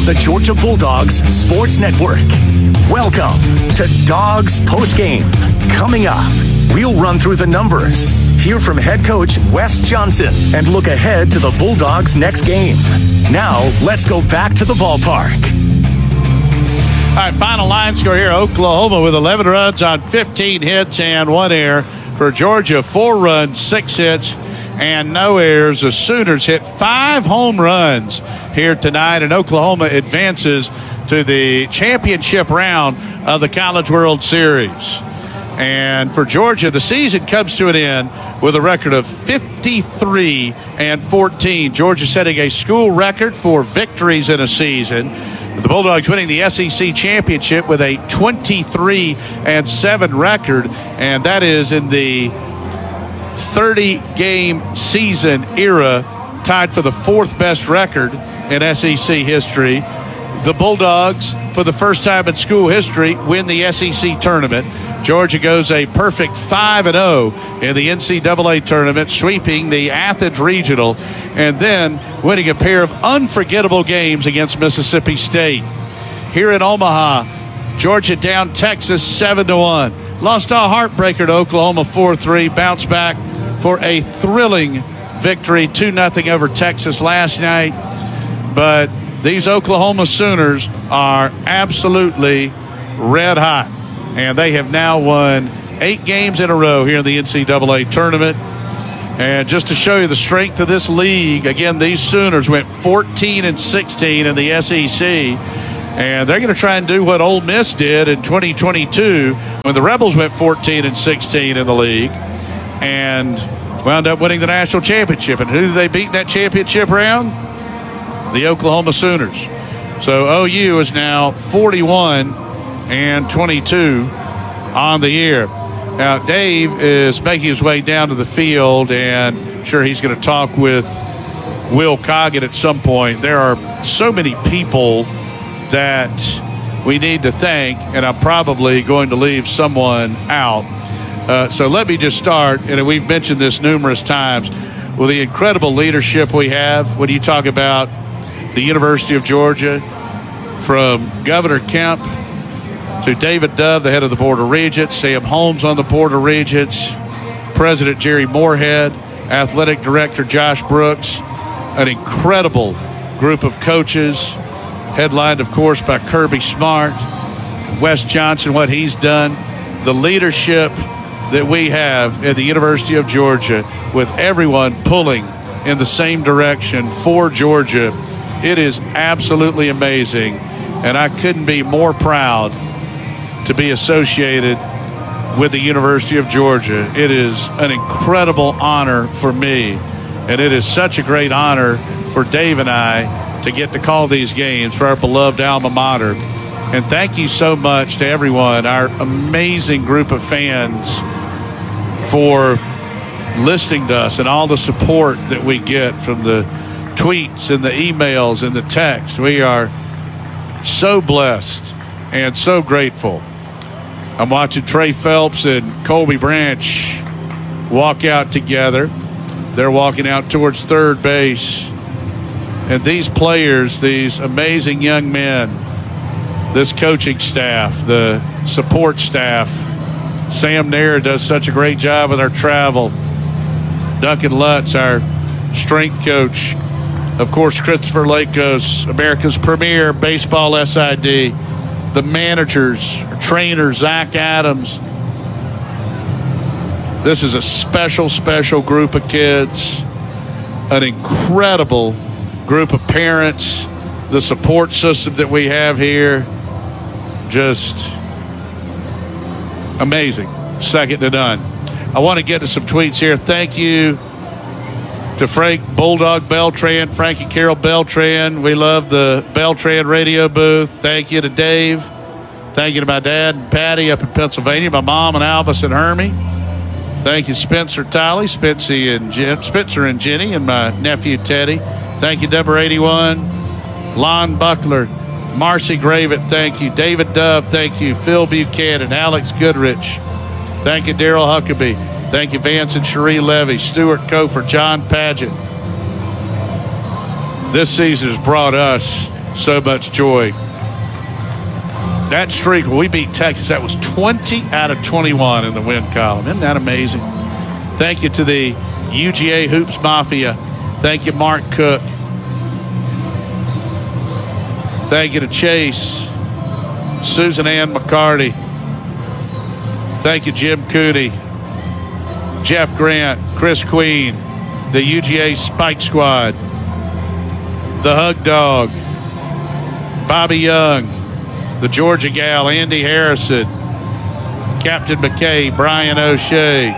on the Georgia Bulldogs Sports Network. Welcome to Dogs Postgame. Coming up, we'll run through the numbers, hear from head coach Wes Johnson, and look ahead to the Bulldogs' next game. Now, let's go back to the ballpark. All right, final line score here. Oklahoma with 11 runs on 15 hits and 1 error. For Georgia, 4 runs, 6 hits, and no errors. The Sooners hit 5 home runs here tonight, and Oklahoma advances to the championship round of the College World Series. And for Georgia, the season comes to an end with a record of 53-14. Georgia setting a school record for victories in a season. The Bulldogs winning the SEC championship with a 23-7 record, and that is in the 30-game season era, tied for the 4th best record in SEC history. The Bulldogs, for the first time in school history, win the SEC tournament. Georgia goes a perfect 5-0 in the NCAA tournament, sweeping the Athens Regional, and then winning a pair of unforgettable games against Mississippi State. Here in Omaha, Georgia down Texas 7-1. Lost a heartbreaker to Oklahoma 4-3. Bounced back for a thrilling victory 2-0 over Texas last night. But these Oklahoma Sooners are absolutely red hot. And they have now won 8 games in a row here in the NCAA tournament. And just to show you the strength of this league, again, these Sooners went 14-16 in the SEC. And they're going to try and do what Ole Miss did in 2022 when the Rebels went 14-16 in the league and wound up winning the national championship. And who did they beat in that championship round? The Oklahoma Sooners. So OU is now 41-22 on the year. Now, Dave is making his way down to the field, and I'm sure he's going to talk with Will Coggett at some point. There are so many people that we need to thank, and I'm probably going to leave someone out. So let me just start, and we've mentioned this numerous times, with the incredible leadership we have when you talk about the University of Georgia, from Governor Kemp to David Dove, the head of the Board of Regents, Sam Holmes on the Board of Regents, President Jerry Moorhead, Athletic Director Josh Brooks, an incredible group of coaches, headlined, of course, by Kirby Smart, Wes Johnson, what he's done, the leadership that we have at the University of Georgia, with everyone pulling in the same direction for Georgia. It is absolutely amazing, and I couldn't be more proud to be associated with the University of Georgia. It is an incredible honor for me, and it is such a great honor for Dave and I to get to call these games for our beloved alma mater. And thank you so much to everyone, our amazing group of fans, for listening to us and all the support that we get from the tweets and the emails and the texts. We are so blessed and so grateful. I'm watching Trey Phelps and Colby Branch walk out together. They're walking out towards third base. And these players, these amazing young men, this coaching staff, the support staff, Sam Nair does such a great job with our travel. Duncan Lutz, our strength coach. Of course, Christopher Lakos, America's premier baseball SID. The managers, trainer Zach Adams. This is a special, special group of kids. An incredible group of parents. The support system that we have here, just amazing. Second to none. I want to get to some tweets here. Thank you to Frank Bulldog Beltran, Frankie Carroll Beltran. We love the Beltran radio booth. Thank you to Dave. Thank you to my dad and Patty up in Pennsylvania, my mom and Albus and Hermie. Thank you, Spencer Tiley, Spencer and Jenny, and my nephew Teddy. Thank you, number 81. Lon Buckler, Marcy Gravett, thank you. David Dove, thank you. Phil Buchanan, Alex Goodrich. Thank you, Daryl Huckabee. Thank you, Vance and Cherie Levy, Stuart Cofer, John Padgett. This season has brought us so much joy. That streak, when we beat Texas, that was 20 out of 21 in the win column. Isn't that amazing? Thank you to the UGA Hoops Mafia. Thank you, Mark Cook. Thank you to Chase, Susan Ann McCarty. Thank you, Jim Cooney, Jeff Grant, Chris Queen, the UGA Spike Squad, the Hug Dog, Bobby Young, the Georgia Gal, Andy Harrison, Captain McKay, Brian O'Shea.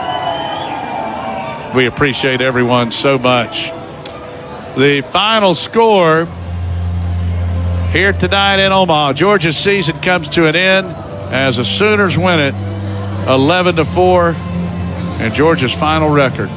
We appreciate everyone so much. The final score here tonight in Omaha. Georgia's season comes to an end as the Sooners win it 11-4. And Georgia's final record,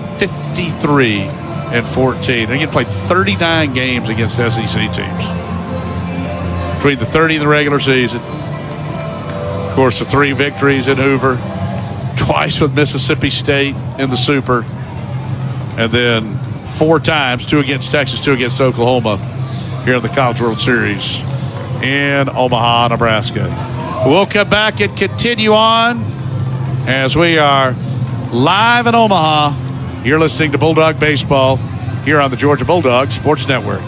53-14. They're going to play 39 games against SEC teams between the 30 in the regular season. Of course, the 3 victories in Hoover, twice with Mississippi State in the Super, and then 4 times, 2 against Texas, 2 against Oklahoma here in the College World Series in Omaha, Nebraska. We'll come back and continue on as we are live in Omaha. You're listening to Bulldog Baseball here on the Georgia Bulldog Sports Network.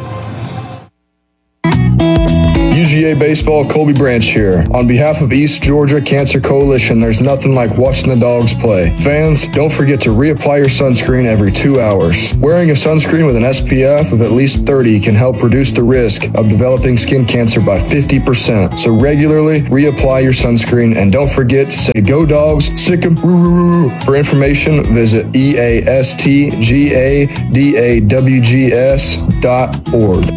UGA Baseball, Colby Branch here. On behalf of East Georgia Cancer Coalition, there's nothing like watching the dogs play. Fans, don't forget to reapply your sunscreen every 2 hours. Wearing a sunscreen with an SPF of at least 30 can help reduce the risk of developing skin cancer by 50%. So regularly reapply your sunscreen, and don't forget to say go dogs, sick 'em, roo, roo, roo. For information, visit eastgadawgs.org.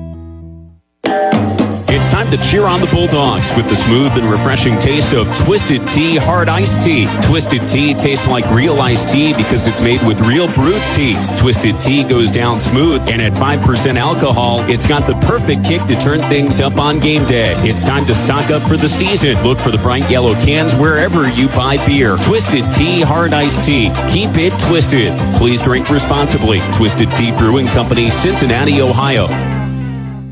It's time to cheer on the Bulldogs with the smooth and refreshing taste of Twisted Tea Hard Iced Tea. Twisted Tea tastes like real iced tea because it's made with real brewed tea. Twisted Tea goes down smooth, and at 5% alcohol, it's got the perfect kick to turn things up on game day. It's time to stock up for the season. Look for the bright yellow cans wherever you buy beer. Twisted Tea Hard Iced Tea. Keep it twisted. Please drink responsibly. Twisted Tea Brewing Company, Cincinnati, Ohio.